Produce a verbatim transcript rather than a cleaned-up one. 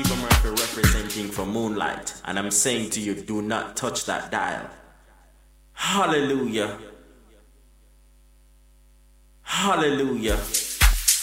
Trevor Murphy representing for Moonlight, and I'm saying to you, do not touch that dial. Hallelujah. Hallelujah.